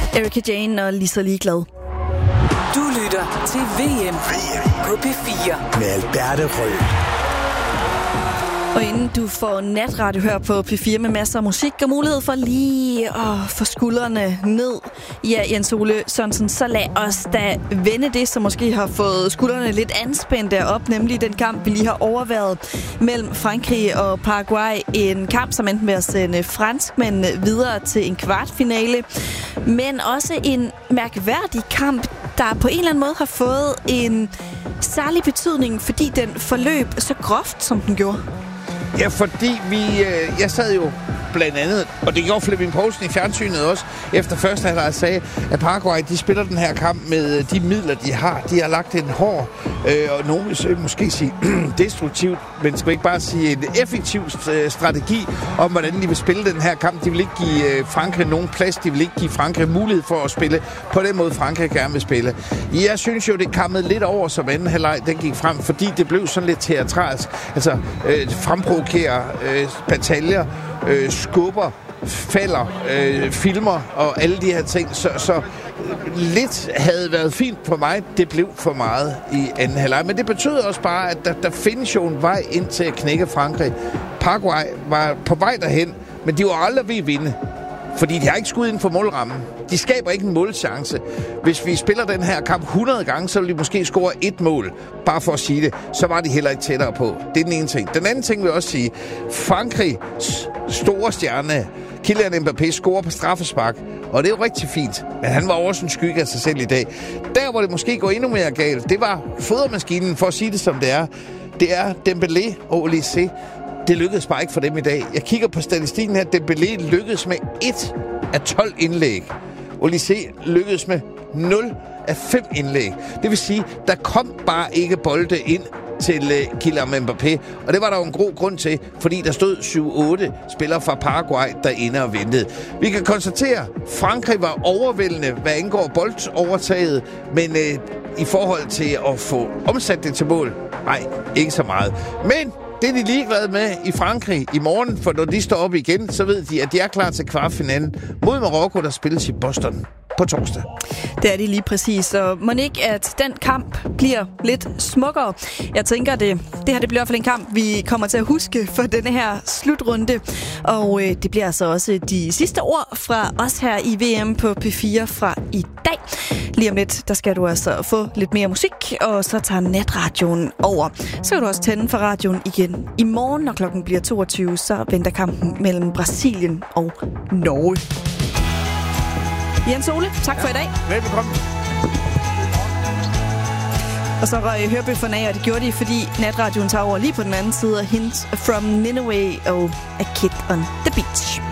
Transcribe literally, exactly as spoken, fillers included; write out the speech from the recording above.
Erika Jane og lige så ligeglad. Du lytter til V M på P fire med Alberte Rød. Og inden du får natradio her på P fire med masser af musik og mulighed for lige at få skuldrene ned, ja, Jens Ole Sørensen, så lad os da vende det, som måske har fået skuldrene lidt anspændte op, nemlig den kamp, vi lige har overværet mellem Frankrig og Paraguay. En kamp, som endte med at sende franskmændene videre til en kvartfinale, men også en mærkværdig kamp, der på en eller anden måde har fået en særlig betydning, fordi den forløb så groft, som den gjorde. Ja, fordi vi... Øh, jeg sad jo blandt andet, og det gjorde Flemming Poulsen i fjernsynet også, efter første halvleg sagde, at Paraguay, de spiller den her kamp med de midler, de har. De har lagt en hård, øh, og nogen vil måske sige destruktivt, men skal ikke bare sige en effektiv øh, strategi om, hvordan de vil spille den her kamp. De vil ikke give øh, Frankrig nogen plads, de vil ikke give Frankrig mulighed for at spille på den måde, Frankrig gerne vil spille. Jeg synes jo, det kammede lidt over, som anden halvleg, den gik frem, fordi det blev sådan lidt teatralsk. Altså, øh, fremprovokere øh, bataljer, øh, skubber, falder, øh, filmer og alle de her ting. Så, så lidt havde været fint for mig. Det blev for meget i anden halvleg. Men det betød også bare, at der, der findes jo en vej ind til at knække Frankrig. Paraguay var på vej derhen, men de var aldrig ved at vinde. Fordi de har ikke skud inden for målrammen. De skaber ikke en målchance. Hvis vi spiller den her kamp hundrede gange, så vil de måske score et mål. Bare for at sige det. Så var de heller ikke tættere på. Det er den ene ting. Den anden ting vil jeg også sige. Frankrigs store stjerne, Kylian Mbappé, scorer på straffespark. Og det er jo rigtig fint. Men han var også en skygge af sig selv i dag. Der, hvor det måske går endnu mere galt, det var fodermaskinen, for at sige det som det er. Det er Dembélé og Olise. Det lykkedes bare ikke for dem i dag. Jeg kigger på statistikken her. Dembélé lykkedes med et af tolv indlæg. Olise lykkedes med nul af fem indlæg. Det vil sige, der kom bare ikke bolde ind til uh, Kylian Mbappé. Og det var der jo en god grund til, fordi der stod syv otte spillere fra Paraguay derinde og ventede. Vi kan konstatere, at Frankrig var overvældende, hvad angår boldovertaget, men uh, i forhold til at få omsat det til mål, nej, ikke så meget. Men det er de ligeglade med i Frankrig i morgen, for når de står op igen, så ved de, at de er klar til kvartfinalen mod Marokko, der spilles i Boston på torsdag. Det er det lige præcis, og må ikke, at den kamp bliver lidt smukkere. Jeg tænker, det, det her det bliver i hvert fald en kamp, vi kommer til at huske for denne her slutrunde. Og øh, det bliver altså også de sidste ord fra os her i V M på P fire fra i dag. Lige om lidt, der skal du altså få lidt mere musik, og så tager natradioen over. Så kan du også tænde for radioen igen i morgen, når klokken bliver toogtyve, så venter kampen mellem Brasilien og Norge. Jens Ole, tak for i dag. Velbekomme. Og så røg hørebøfferne af, og det gjorde de, fordi natradioen tager over lige på den anden side af Hints from Nineveh og A Kid on the Beach.